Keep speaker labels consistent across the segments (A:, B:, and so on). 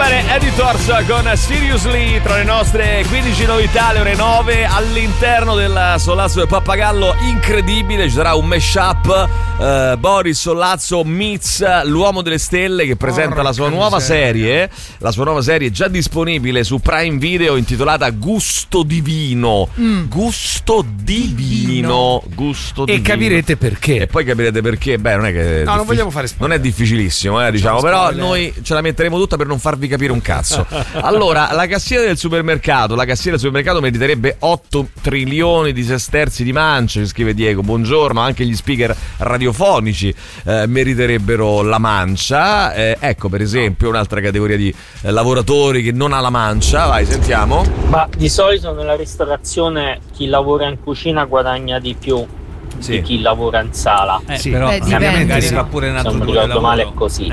A: bene, Editors con Seriously tra le nostre 15 novità alle ore 9 all'interno del Sollazzo del Pappagallo incredibile. Ci sarà un mashup Boris Sollazzo meets l'Uomo delle Stelle che presenta la sua nuova serie. La sua nuova serie è già disponibile su Prime Video intitolata Gusto Divino. Gusto Divino. Gusto Divino.
B: E capirete perché.
A: E poi capirete perché. Beh, non è che
B: no, non vogliamo fare spoiler.
A: Non è difficilissimo, diciamo, però noi ce la metteremo tutta per non farvi capire un cazzo. Allora, la cassiera del supermercato meriterebbe 8 trilioni di sesterzi di mance, ci scrive Diego. Buongiorno, anche gli speaker radiofonici meriterebbero la mancia. Ecco, per esempio, un'altra categoria di lavoratori che non ha la mancia. Vai, sentiamo.
C: Ma di solito nella ristorazione chi lavora in cucina guadagna di più di chi lavora in sala.
B: Sì,
D: però magari fa pure un altro
C: se non mi
D: turno di
C: ricordo
D: lavoro.
C: male è così.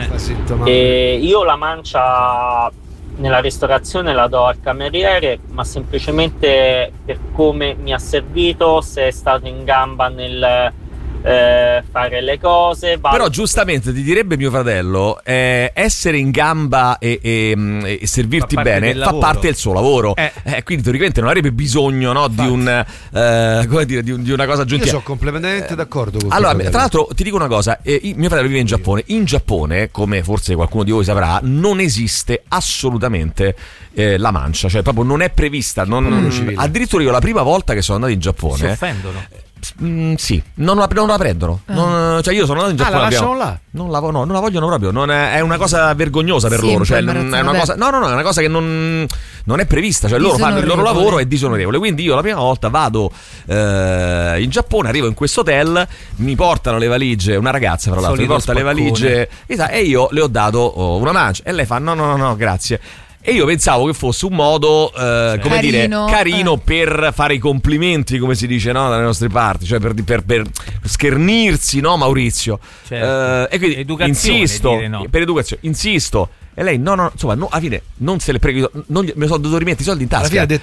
C: E io la mancia nella ristorazione la do al cameriere, ma semplicemente per come mi ha servito, se è stato in gamba nel fare le cose.
A: Però giustamente ti direbbe mio fratello, essere in gamba e servirti bene fa parte del suo lavoro. Quindi teoricamente non avrebbe bisogno, no, di un come dire, di una cosa aggiuntiva.
B: Io sono completamente d'accordo con
A: allora, tra l'altro ti dico una cosa, mio fratello vive in Giappone. In Giappone, come forse qualcuno di voi saprà, non esiste assolutamente la mancia, cioè proprio non è prevista. Addirittura io la prima volta che sono andato in Giappone
D: si offendono.
A: Sì, non la prendono. Cioè io sono andato in Giappone.
B: La lasciano là?
A: Non la vogliono proprio. È una cosa vergognosa per loro. Cioè, è una cosa. No, è una cosa che non è prevista. Cioè, loro fanno il loro lavoro, è disonorevole. Quindi io la prima volta vado in Giappone, arrivo in questo hotel, mi portano le valigie. Una ragazza, fra l'altro, mi porta le valigie e io le ho dato una mancia. E lei fa: no, grazie. E io pensavo che fosse un modo, come dire, carino per fare i complimenti, come si dice, no, dalle nostre parti, cioè per schernirsi, no, Maurizio?
D: Certo.
A: E quindi insisto,
D: no.
A: Per educazione, insisto. E lei no, insomma, alla fine non se le prego, me sono dovuto rimettere i soldi in tasca.
B: Alla fine ha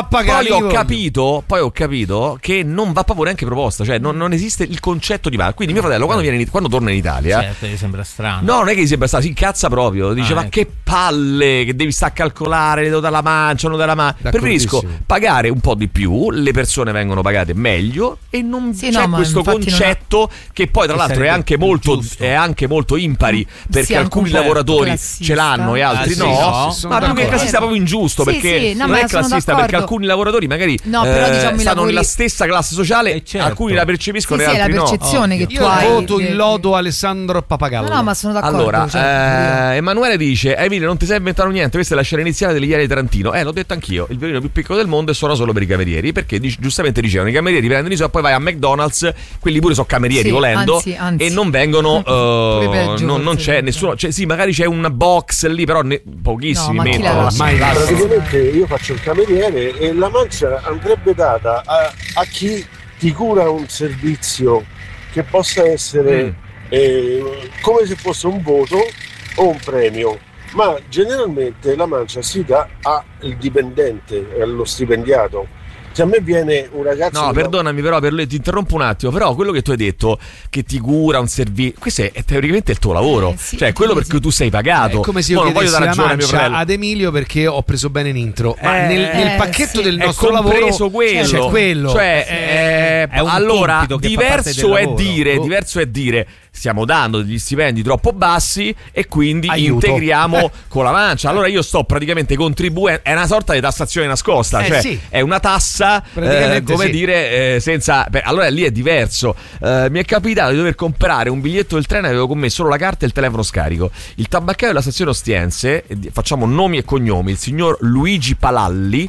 B: detto,
A: poi ho capito che non va proprio neanche proposta, cioè non esiste il concetto di mano. Quindi mio fratello quando torna in Italia,
D: certo, gli sembra strano.
A: No, non è che gli sembra strano, si incazza proprio, dice ma che palle che devi stare a calcolare, le do dalla mancia, non dalla mancia. Preferisco pagare un po' di più, le persone vengono pagate meglio e non c'è questo concetto che poi tra l'altro è anche molto impari, perché alcuni lavoratori ce l'hanno e altri no, ma più che classista è proprio ingiusto, perché non è classista, perché alcuni lavoratori magari stanno nella stessa classe sociale, alcuni la percepiscono e altri no.
E: È la percezione che tu
B: hai. Io voto il lodo Alessandro Pappagallo.
E: No, ma sono d'accordo.
A: Allora, Emanuele dice: Emilio, non ti sei inventato niente, questa è la scena iniziale degli Iari di Tarantino. L'ho detto anch'io, il violino più piccolo del mondo e suona solo per i camerieri, perché giustamente dicevano i camerieri vengono in poi vai a McDonald's, quelli pure sono camerieri volendo, anzi. E non vengono non c'è nessuno, cioè, sì, magari c'è un box lì, però pochissimi mettono.
F: Praticamente io faccio il cameriere e la mancia andrebbe data a chi ti cura un servizio che possa essere come se fosse un voto o un premio, ma generalmente la mancia si dà al dipendente, allo stipendiato. Se a me viene un ragazzo... No,
A: perdonami, però ti interrompo un attimo, però quello che tu hai detto, che ti cura un servizio, questo è teoricamente il tuo lavoro, cioè quello per cui tu sei pagato.
B: È come se io chiedessi la mancia ad Emilio perché ho preso bene in intro, ma nel pacchetto del nostro lavoro c'è quello.
A: Cioè,
D: è un
A: allora, diverso è dire stiamo dando degli stipendi troppo bassi e quindi integriamo con la mancia. Allora io sto praticamente contribuendo, è una sorta di tassazione nascosta, cioè è una tassa come dire senza allora lì è diverso. Mi è capitato di dover comprare un biglietto del treno, avevo con me solo la carta e il telefono scarico. Il tabaccaio della stazione Ostiense, facciamo nomi e cognomi, il signor Luigi Palalli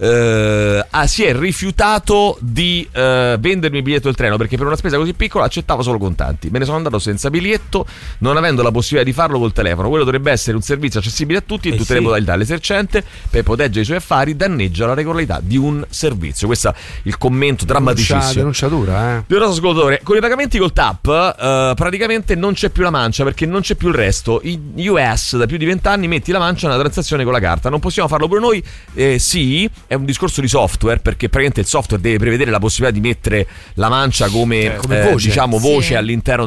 A: si è rifiutato di vendermi il biglietto del treno perché per una spesa così piccola accettava solo contanti. Me ne sono andato senza biglietto, non avendo la possibilità di farlo col telefono. Quello dovrebbe essere un servizio accessibile a tutti in tutte le modalità. L'esercente, per proteggere i suoi affari, danneggia la regolarità di un servizio. Questo è il commento drammaticissimo.
B: Denunciatura,
A: Di un ascoltatore. Con i pagamenti col TAP praticamente non c'è più la mancia, perché non c'è più il resto. In US da più di 20 anni metti la mancia nella transazione con la carta. Non possiamo farlo pure noi? Sì, è un discorso di software, perché praticamente il software deve prevedere la possibilità di mettere la mancia come voce, diciamo voce all'interno della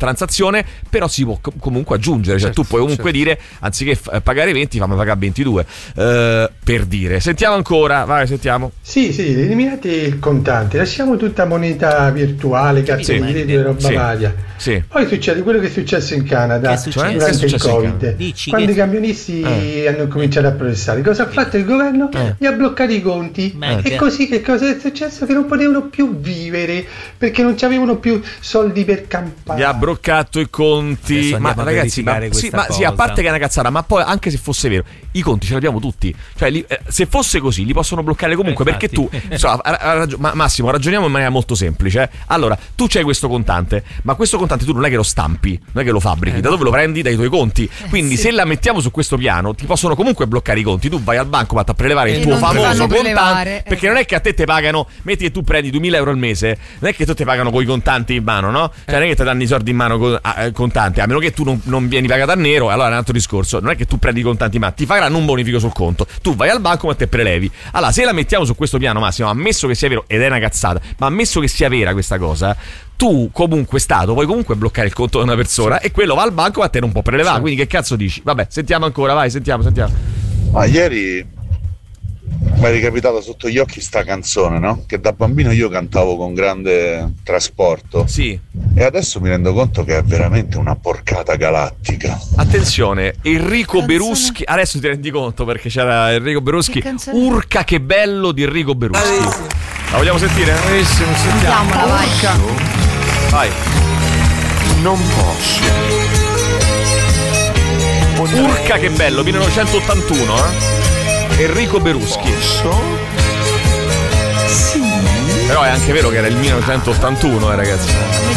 A: transazione, però si può comunque aggiungere, cioè tu puoi comunque dire anziché pagare 20 fammi pagare 22, per dire. Sentiamo ancora, vai, sentiamo.
E: Sì, eliminate il contante, lasciamo tutta moneta virtuale, cazzo di credito e roba varia.
A: Sì.
E: Poi succede quello che è successo in Canada durante il Covid, quando i camionisti hanno cominciato a protestare. Cosa ha fatto il governo? Gli ha bloccato i conti e così che cosa è successo? Che non potevano più vivere perché non avevano più soldi per campare.
A: Gli ha bloccato i conti. Ma ragazzi, sì, a parte che è una cazzata, ma poi anche se fosse vero, i conti ce li abbiamo tutti. Cioè, se fosse così, li possono bloccare comunque, perché tu Massimo, ragioniamo in maniera molto semplice. Allora, tu c'hai questo contante, ma questo contante tu non è che lo stampi, non è che lo fabbrichi, da dove lo prendi? Dai tuoi conti. Quindi se la mettiamo su questo piano, ti possono comunque bloccare i conti. Tu vai al bancomat a prelevare il tuo famoso contante, perché non è che a te pagano, metti che tu prendi 2.000 euro al mese, non è che tu ti pagano con i contanti in mano, no? Cioè non è che ti danno i soldi in mano contanti, a meno che tu non vieni pagato a nero, allora è un altro discorso. Non è che tu prendi i contanti, ma ti faranno un bonifico sul conto. Tu vai al bancomat e prelevi. Allora, se la mettiamo su questo piano, Massimo, ammesso che sia vero, ed è una cazzata, ma ammesso che sia vera questa cosa, tu comunque Stato puoi comunque bloccare il conto di una persona e quello va al banco ma a te non può prelevare, quindi che cazzo dici? Vabbè, sentiamo ancora, vai, sentiamo.
G: Ma ieri mi è ricapitata sotto gli occhi sta canzone, no? Che da bambino io cantavo con grande trasporto.
A: Sì.
G: E adesso mi rendo conto che è veramente una porcata galattica.
A: Attenzione, Enrico Beruschi, adesso ti rendi conto perché c'era Enrico Beruschi, Urca che bello di Enrico Beruschi. La vogliamo sentire?
B: Sentiamola,
A: vai. Vai.
H: Non posso.
A: Urca che bello, 1981, Enrico Beruschi.
H: Posso? Sì.
A: Però è anche vero che era il 1981, ragazzi.